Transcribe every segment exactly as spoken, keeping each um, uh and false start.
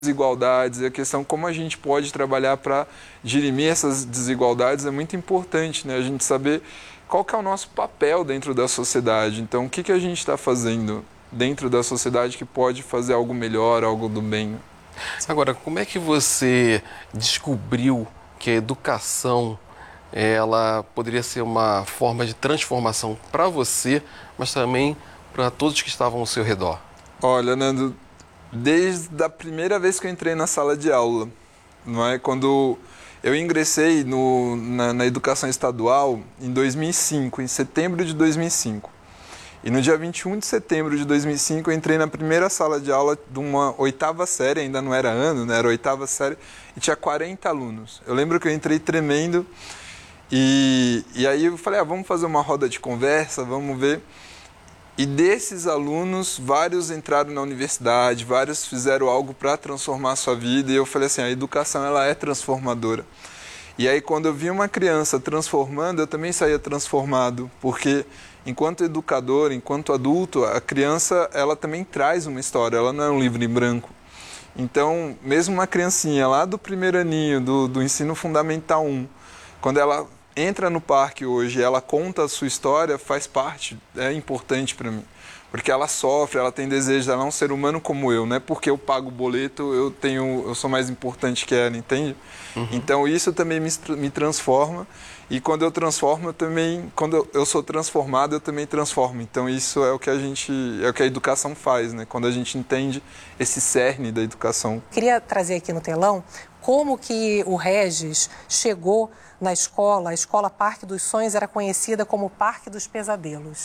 desigualdades e a questão como a gente pode trabalhar para dirimir essas desigualdades é muito importante, né? A gente saber qual que é o nosso papel dentro da sociedade. Então, o que, que a gente está fazendo dentro da sociedade que pode fazer algo melhor, algo do bem. Agora, como é que você descobriu que a educação ela poderia ser uma forma de transformação para você, mas também para todos que estavam ao seu redor? Olha, Nando, desde a primeira vez que eu entrei na sala de aula, não é? Quando eu ingressei no, na, na educação estadual em dois mil e cinco, em setembro de dois mil e cinco. E no dia vinte e um de setembro de dois mil e cinco eu entrei na primeira sala de aula de uma oitava série, ainda não era ano, né? Era oitava série, e tinha quarenta alunos. Eu lembro que eu entrei tremendo e, e aí eu falei, ah, vamos fazer uma roda de conversa, vamos ver. E desses alunos, vários entraram na universidade, vários fizeram algo para transformar a sua vida. E eu falei assim, a educação ela é transformadora. E aí quando eu vi uma criança transformando, eu também saía transformado, porque enquanto educador, enquanto adulto, a criança ela também traz uma história, ela não é um livro em branco. Então, mesmo uma criancinha lá do primeiro aninho, do, do ensino fundamental um, quando ela entra no parque hoje, ela conta a sua história, faz parte, é importante para mim. Porque ela sofre, ela tem desejo, ela é um ser humano como eu, não é porque eu pago o boleto, eu, tenho, eu sou mais importante que ela, entende? Uhum. Então isso também me, me transforma, e quando eu transformo, eu também, quando eu, eu sou transformado, eu também transformo. Então isso é o que a gente, é o que a educação faz, né? Quando a gente entende esse cerne da educação. Queria trazer aqui no telão como que o Regis chegou na escola. A escola Parque dos Sonhos era conhecida como Parque dos Pesadelos.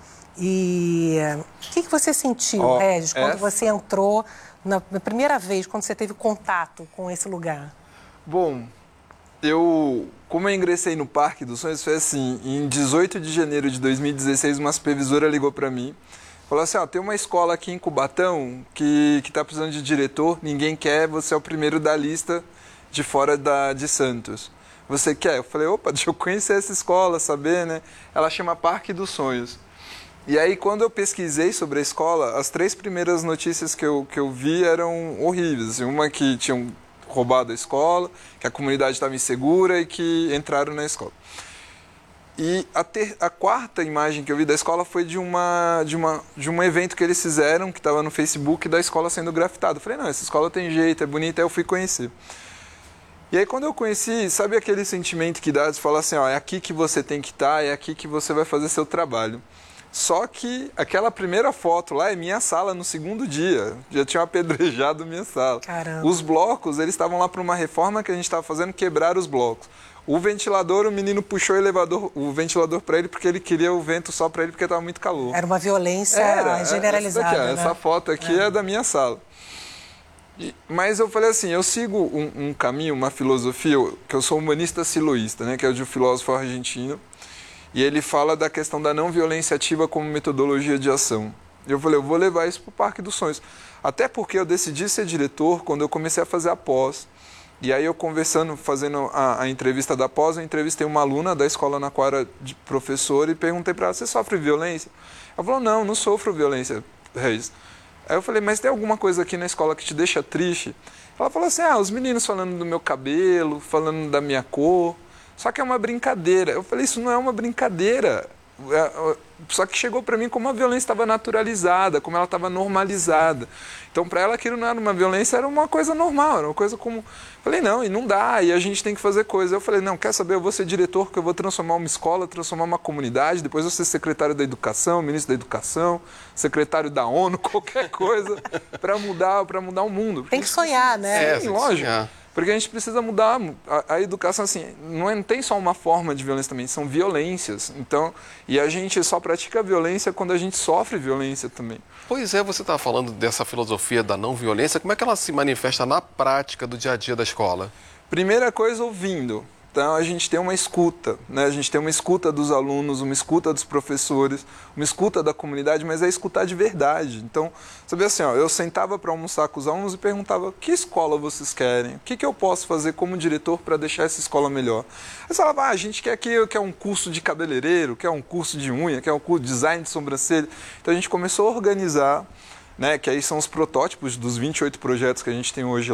E o que, que você sentiu, oh, Regis, quando é... você entrou na, na primeira vez, quando você teve contato com esse lugar? Bom, eu, como eu ingressei no Parque dos Sonhos, foi assim, em dezoito de janeiro de dois mil e dezesseis, uma supervisora ligou para mim, falou assim, ó, tem uma escola aqui em Cubatão que está precisando de diretor, ninguém quer, você é o primeiro da lista de fora da, de Santos. Você quer? Eu falei, opa, deixa eu conhecer essa escola, saber, né? Ela chama Parque dos Sonhos. E aí, quando eu pesquisei sobre a escola, as três primeiras notícias que eu, que eu vi eram horríveis. Uma que tinham roubado a escola, que a comunidade estava insegura e que entraram na escola. E a, ter, a quarta imagem que eu vi da escola foi de, uma, de, uma, de um evento que eles fizeram, que estava no Facebook, da escola sendo grafitada. Eu falei, não, essa escola tem jeito, é bonita, aí eu fui conhecer. E aí, quando eu conheci, sabe aquele sentimento que dá de falar assim, ó, é aqui que você tem que estar, é aqui que você vai fazer seu trabalho. Só que aquela primeira foto lá é minha sala no segundo dia. Já tinham apedrejado minha sala. Caramba. Os blocos, eles estavam lá para uma reforma que a gente estava fazendo, quebrar os blocos. O ventilador, o menino puxou o elevador, o ventilador para ele porque ele queria o vento só para ele porque estava muito calor. Era uma violência Era, generalizada, essa, daqui, né? Essa foto aqui é, é da minha sala. E, mas eu falei assim, eu sigo um, um caminho, uma filosofia, que eu sou humanista siloísta, né, que é de um filósofo argentino. E ele fala da questão da não violência ativa como metodologia de ação. E eu falei, eu vou levar isso para o Parque dos Sonhos. Até porque eu decidi ser diretor quando eu comecei a fazer a pós. E aí eu conversando, fazendo a, a entrevista da pós, eu entrevistei uma aluna da escola na qual era de professor e perguntei para ela, você sofre violência? Ela falou, não, não sofro violência, Reis. Aí eu falei, mas tem alguma coisa aqui na escola que te deixa triste? Ela falou assim, ah, os meninos falando do meu cabelo, falando da minha cor. Só que é uma brincadeira. Eu falei, isso não é uma brincadeira. Só que chegou para mim como a violência estava naturalizada, como ela estava normalizada. Então, para ela, aquilo não era uma violência, era uma coisa normal, era uma coisa como... Falei, não, e não dá, e a gente tem que fazer coisa. Eu falei, não, quer saber, eu vou ser diretor, porque eu vou transformar uma escola, transformar uma comunidade, depois eu vou ser secretário da educação, ministro da educação, secretário da ONU, qualquer coisa, para mudar, para mudar o mundo. Tem que sonhar, né? Sim, é, lógico. Porque a gente precisa mudar a, a educação, assim, não, é, não tem só uma forma de violência também, são violências. Então, e a gente só pratica violência quando a gente sofre violência também. Pois é, você está falando dessa filosofia da não violência, como é que ela se manifesta na prática do dia a dia da escola? Primeira coisa, ouvindo. Então, a gente tem uma escuta, né? A gente tem uma escuta dos alunos, uma escuta dos professores, uma escuta da comunidade, mas é escutar de verdade. Então, sabe assim, ó, eu sentava para almoçar com os alunos e perguntava, que escola vocês querem? O que, que eu posso fazer como diretor para deixar essa escola melhor? Eles falavam, ah, a gente quer aqui, quer um curso de cabeleireiro, quer um curso de unha, quer um curso de design de sobrancelha. Então, a gente começou a organizar né, que aí são os protótipos dos vinte e oito projetos que a gente tem hoje